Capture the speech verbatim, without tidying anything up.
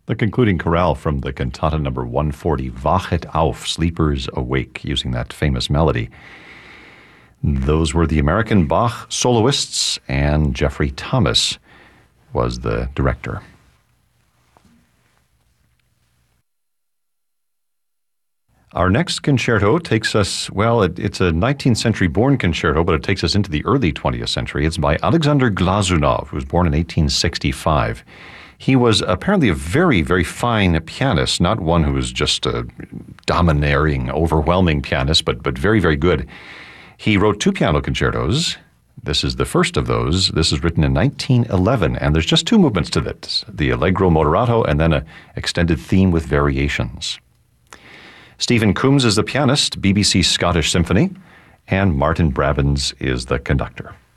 The concluding chorale from the cantata number one forty, Wachet auf, Sleepers Awake, using that famous melody. Those were the American Bach soloists, and Jeffrey Thomas was the director. Our next concerto takes us, well, it, it's a nineteenth century born concerto, but it takes us into the early twentieth century. It's by Alexander Glazunov, who was born in eighteen sixty-five. He was apparently a very, very fine pianist, not one who was just a domineering, overwhelming pianist, but but very, very good. He wrote two piano concertos. This is the first of those. This is written in nineteen eleven, and there's just two movements to this, the Allegro Moderato and then an extended theme with variations. Stephen Coombs is the pianist, B B C Scottish Symphony, and Martin Brabbins is the conductor.